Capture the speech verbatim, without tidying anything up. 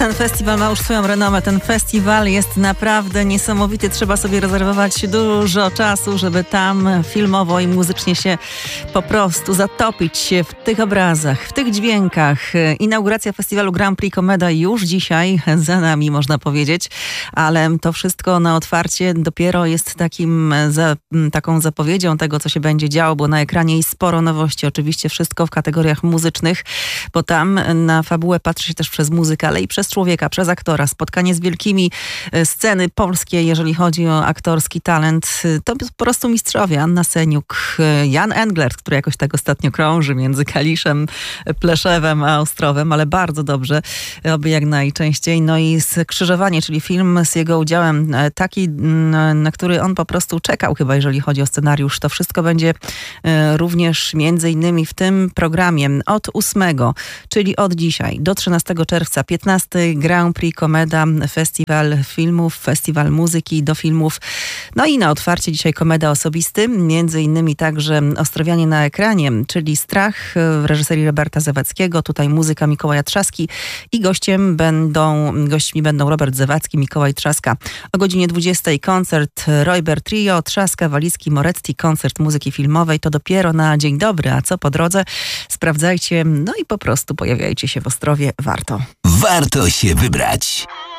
Ten festiwal ma już swoją renomę. Ten festiwal jest naprawdę niesamowity. Trzeba sobie rezerwować dużo czasu, żeby tam filmowo i muzycznie się po prostu zatopić się w tych obrazach, w tych dźwiękach. Inauguracja festiwalu Grand Prix Komeda już dzisiaj za nami, można powiedzieć, ale to wszystko na otwarcie dopiero jest takim, za, taką zapowiedzią tego, co się będzie działo, bo na ekranie jest sporo nowości. Oczywiście wszystko w kategoriach muzycznych, bo tam na fabułę patrzy się też przez muzykę, ale i przez człowieka, przez aktora. Spotkanie z wielkimi sceny polskie, jeżeli chodzi o aktorski talent. To po prostu mistrzowie. Anna Seniuk, Jan Englert, który jakoś tak ostatnio krąży między Kaliszem, Pleszewem a Ostrowem, ale bardzo dobrze, oby jak najczęściej. No i Skrzyżowanie, czyli film z jego udziałem, taki, na który on po prostu czekał chyba, jeżeli chodzi o scenariusz. To wszystko będzie również między innymi w tym programie od ósmego, czyli od dzisiaj do trzynastego czerwca, piętnasty Grand Prix Komeda, festiwal filmów, festiwal muzyki do filmów. No i na otwarcie dzisiaj Komeda osobisty, między innymi także Ostrowianie na ekranie, czyli Strach w reżyserii Roberta Zawadzkiego, tutaj muzyka Mikołaja Trzaski i gościem będą, gośćmi będą Robert Zawadzki, Mikołaj Trzaska. O godzinie dwudziestej koncert Royber Trio, Trzaska, Walicki, Moretti, koncert muzyki filmowej. To dopiero na dzień dobry, a co po drodze? Sprawdzajcie, no i po prostu pojawiajcie się w Ostrowie. Warto. Warto się wybrać.